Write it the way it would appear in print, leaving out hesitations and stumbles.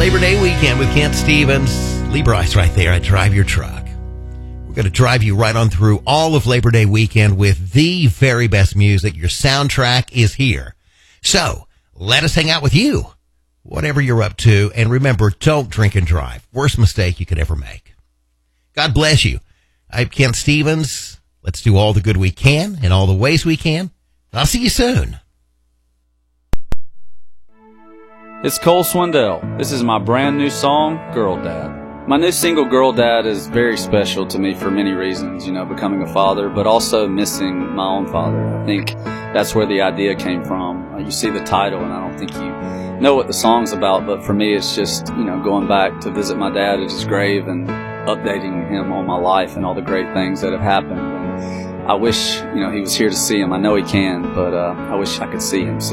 Labor Day weekend with Kent Stevens. Lee Bryce right there at Drive Your Truck. We're going to drive you right on through all of Labor Day weekend with the very best music. Your soundtrack is here. So, let us hang out with you, whatever you're up to. And remember, don't drink and drive. Worst mistake you could ever make. God bless you. I'm Kent Stevens. Let's do all the good we can in all the ways we can. I'll see you soon. It's Cole Swindell. This is my brand new song, Girl Dad. My new single, Girl Dad, is very special to me for many reasons, becoming a father, but also missing my own father. I think that's where the idea came from. You see the title, and I don't think you know what the song's about, but for me it's just, going back to visit my dad at his grave and updating him on my life and all the great things that have happened. And I wish, he was here to see him. I know he can, but I wish I could see him.